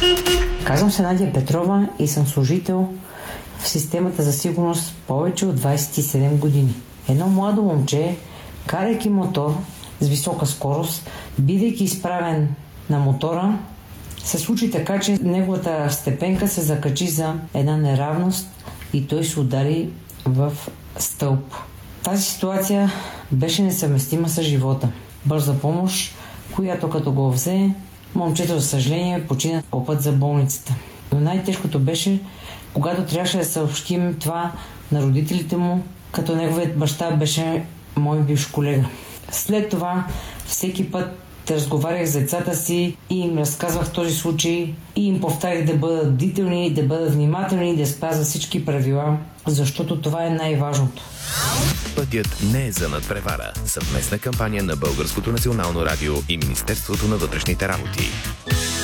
Казвам се Надя Петрова и съм служител в системата за сигурност повече от 27 години. Едно младо момче, карайки мотор с висока скорост, бидейки изправен на мотора, се случи така, че неговата степенка се закачи за една неравност и той се удари в стълб. Тази ситуация беше несъвместима с живота. Бърза помощ, която като го взе, момчето, за съжаление, почина по път за болницата. Но най-тежкото беше, когато трябваше да съобщим това на родителите му, като неговият баща беше мой бивш колега. След това всеки път разговарях с децата си и им разказвах този случай и им повтарях да бъдат бдителни, да бъдат внимателни, да спазват всички правила, защото това е най-важното. Пътят не е за надпревара. Съвместна кампания на Българското национално радио и Министерството на вътрешните работи.